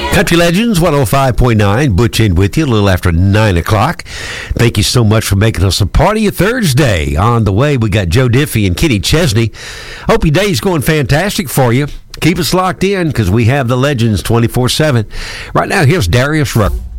Country Legends 105.9, Butch in with you a little after 9 o'clock. Thank you so much for making us a part of your Thursday. On the way, we got Joe Diffie and Kenny Chesney. Hope your day's going fantastic for you. Keep us locked in because we have the Legends 24/7. Right now, here's Darius Rucker.